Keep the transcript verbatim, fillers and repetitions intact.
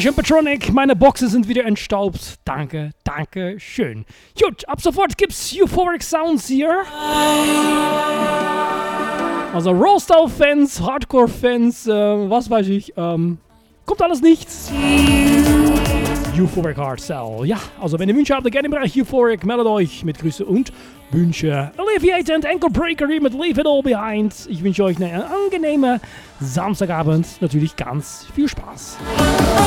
Dankeschön, Patronic. Meine Boxen sind wieder entstaubt. Danke, danke schön. Gut, ab sofort gibt's Euphoric Sounds hier. Also Rostow-Fans, Hardcore-Fans, äh, was weiß ich, ähm, kommt alles nichts. Euphoric Hard Cell. Ja, also wenn ihr Wünsche habt, gerne im Bereich Euphoric, meldet euch mit Grüße und Wünsche. Alleviate and Ankle Breaker hier mit Leave It All Behind. Ich wünsche euch eine angenehme Samstagabend. Natürlich ganz viel Spaß.